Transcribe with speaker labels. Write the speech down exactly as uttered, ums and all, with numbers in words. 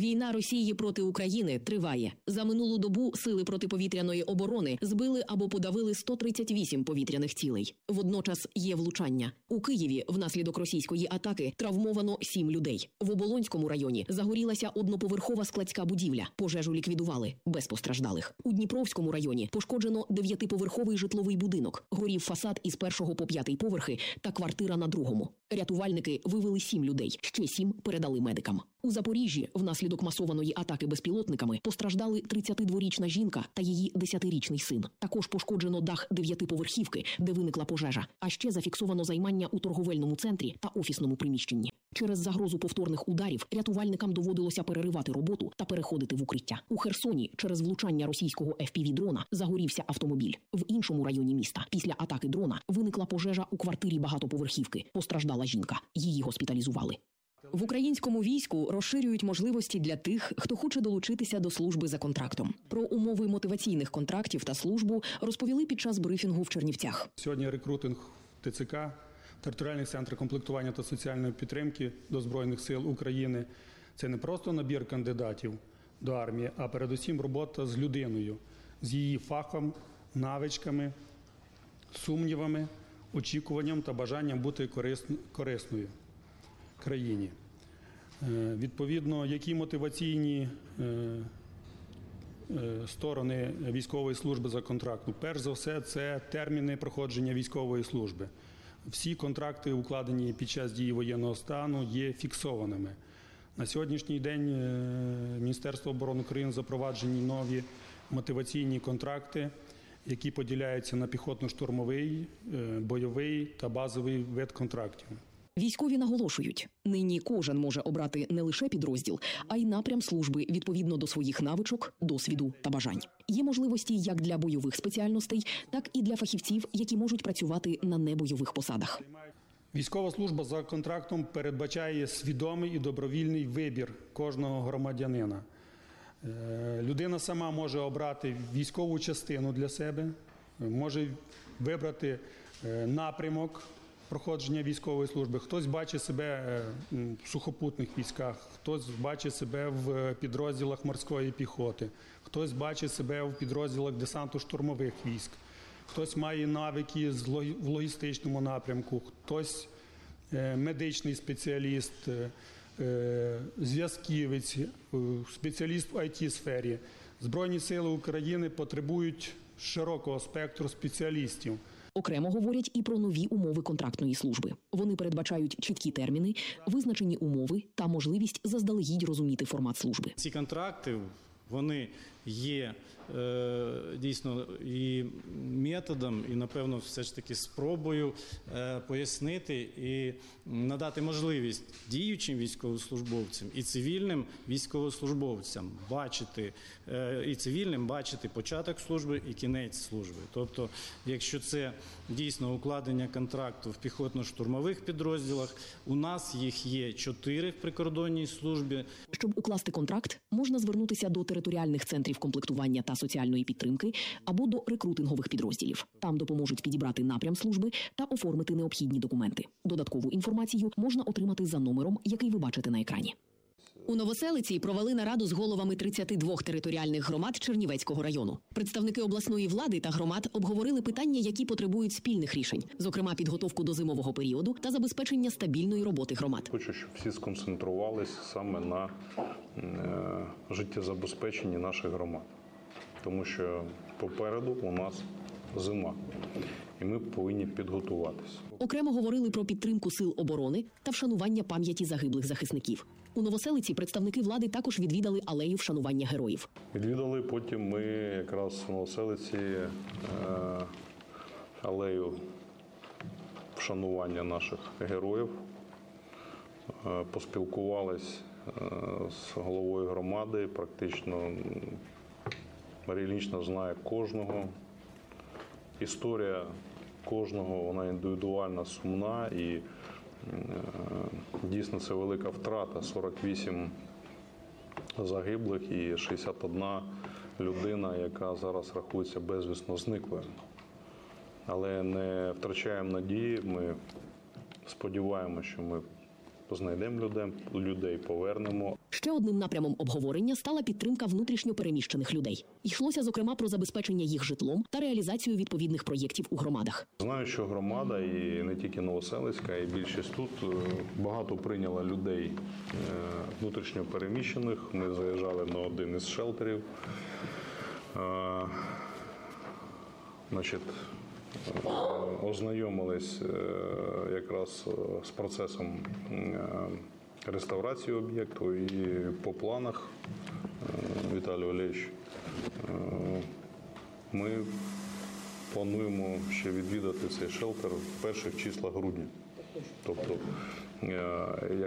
Speaker 1: Війна Росії проти України триває. За минулу добу сили протиповітряної оборони збили або подавили сто тридцять вісім повітряних цілей. Водночас є влучання. У Києві внаслідок російської атаки травмовано сім людей. В Оболонському районі загорілася одноповерхова складська будівля. Пожежу ліквідували без постраждалих. У Дніпровському районі пошкоджено дев'ятиповерховий житловий будинок. Горів фасад із першого по п'ятий поверхи та квартира на другому. Рятувальники вивели сім людей, ще сім передали медикам. У Запоріжжі внаслідок масованої атаки безпілотниками постраждали тридцятидворічна жінка та її десятирічний син. Також пошкоджено дах дев'ятиповерхівки, де виникла пожежа. А ще зафіксовано займання у торговельному центрі та офісному приміщенні. Через загрозу повторних ударів рятувальникам доводилося переривати роботу та переходити в укриття. У Херсоні через влучання російського еф пі ві-дрона загорівся автомобіль. В іншому районі міста після атаки дрона виникла пожежа у квартирі багатоповерхівки. Постраждала жінка. Її госпіталізували. В українському війську розширюють можливості для тих, хто хоче долучитися до служби за контрактом. Про умови мотиваційних контрактів та службу розповіли під час брифінгу в Чернівцях.
Speaker 2: Сьогодні рекрутинг те це ка, територіальних центрів комплектування та соціальної підтримки до Збройних сил України – це не просто набір кандидатів до армії, а передусім робота з людиною, з її фахом, навичками, сумнівами, очікуванням та бажанням бути корисною країні. Відповідно, які мотиваційні сторони військової служби за контрактом? Перш за все, це терміни проходження військової служби. Всі контракти, укладені під час дії воєнного стану, є фіксованими. На сьогоднішній день Міністерство оборони України запроваджені нові мотиваційні контракти, які поділяються на піхотно-штурмовий, бойовий та базовий вид контрактів.
Speaker 1: Військові наголошують, нині кожен може обрати не лише підрозділ, а й напрям служби відповідно до своїх навичок, досвіду та бажань. Є можливості як для бойових спеціальностей, так і для фахівців, які можуть працювати на небойових посадах.
Speaker 2: Військова служба за контрактом передбачає свідомий і добровільний вибір кожного громадянина. Людина сама може обрати військову частину для себе, може вибрати напрямок проходження військової служби. Хтось бачить себе в сухопутних військах, хтось бачить себе в підрозділах морської піхоти, хтось бачить себе в підрозділах десантно-штурмових військ, хтось має навики в логістичному напрямку, хтось медичний спеціаліст, зв'язківець, спеціаліст в ай ті-сфері. Збройні сили України потребують широкого спектру спеціалістів.
Speaker 1: Окремо говорять і про нові умови контрактної служби. Вони передбачають чіткі терміни, визначені умови та можливість заздалегідь розуміти формат служби.
Speaker 3: Ці контракти, вони є е, дійсно і методом, і, напевно, все ж таки спробою е, пояснити і надати можливість діючим військовослужбовцям і цивільним військовослужбовцям бачити, е, і цивільним бачити початок служби і кінець служби. Тобто, якщо це дійсно укладення контракту в піхотно-штурмових підрозділах, у нас їх є чотири в прикордонній службі.
Speaker 1: Щоб укласти контракт, можна звернутися до територіальних центрів комплектування та соціальної підтримки або до рекрутингових підрозділів. Там допоможуть підібрати напрям служби та оформити необхідні документи. Додаткову інформацію можна отримати за номером, який ви бачите на екрані. У Новоселиці провели нараду з головами тридцяти двох територіальних громад Чернівецького району. Представники обласної влади та громад обговорили питання, які потребують спільних рішень, зокрема підготовку до зимового періоду та забезпечення стабільної роботи громад.
Speaker 4: Хочу, щоб всі сконцентрувалися саме на е, життєзабезпеченні наших громад, тому що попереду у нас зима. І ми повинні підготуватися.
Speaker 1: Окремо говорили про підтримку сил оборони та вшанування пам'яті загиблих захисників. У Новоселиці представники влади також відвідали алею вшанування героїв.
Speaker 4: Відвідали, потім ми якраз в Новоселиці е, алею вшанування наших героїв, е, поспілкувались е, з головою громади, практично Марія Іллінічна знає кожного. Історія кожного, вона індивідуальна, сумна і е, дійсно це велика втрата. сорок вісім загиблих і шістдесят одна людина, яка зараз рахується безвісно зниклою. Але не втрачаємо надії, ми сподіваємося, що ми знайдемо людей, людей повернемо.
Speaker 1: Ще одним напрямом обговорення стала підтримка внутрішньо переміщених людей. Йшлося, зокрема, про забезпечення їх житлом та реалізацію відповідних проєктів у громадах.
Speaker 4: Знаю, що громада, і не тільки Новоселицька, і більшість тут е, багато прийняла людей е, внутрішньо переміщених. Ми заїжджали на один із шелтерів. Е, Значить, е, ознайомились е, якраз е, з процесом е, реставрації об'єкту, і по планах, е, Віталій Валерійович, е, ми плануємо ще відвідати цей шелтер в перших числах грудня. Тобто, е,